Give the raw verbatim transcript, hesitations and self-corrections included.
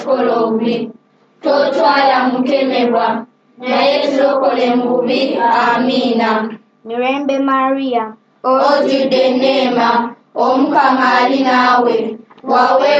Kolobi, Totwala mukemebwa, naye tulokole mu bubi. Amina. Mirembe Maria, ojjudde enneema, Omukama ali naawe, wawe